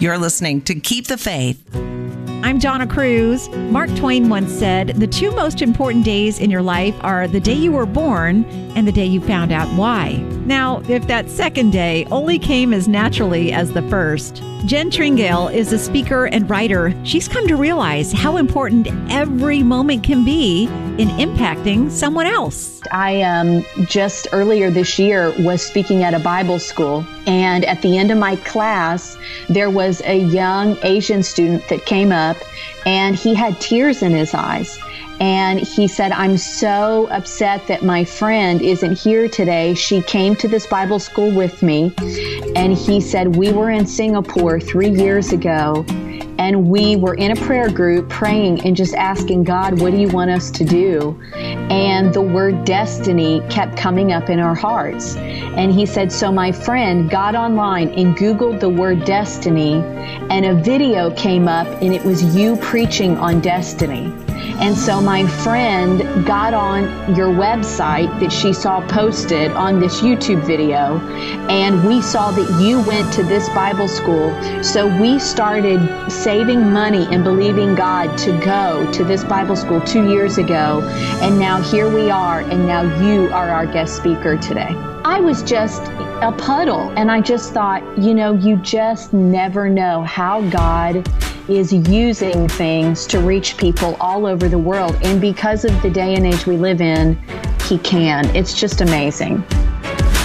You're listening to Keep the Faith. I'm Donna Cruz. Mark Twain once said, the two most important days in your life are the day you were born and the day you found out why. Now, if that second day only came as naturally as the first. Jen Tringale is a speaker and writer. She's come to realize how important every moment can be in impacting someone else. I just earlier this year was speaking at a Bible school, and at the end of my class, there was a young Asian student that came up, and he had tears in his eyes. And he said, I'm so upset that my friend isn't here today. She came to this Bible school with me. And he said, we were in Singapore 3 years ago, and we were in a prayer group praying and just asking God, what do you want us to do? And the word destiny kept coming up in our hearts. And he said, so my friend got online and Googled the word destiny, and a video came up, and it was you preaching on destiny. And so my friend got on your website that she saw posted on this YouTube video, and we saw that you went to this Bible school. So we started saving money and believing God to go to this Bible school 2 years ago. And now here we are, and now you are our guest speaker today. I was just a puddle, and I just thought, you just never know how God is using things to reach people all over the world. And because of the day and age we live in, He can. It's just amazing.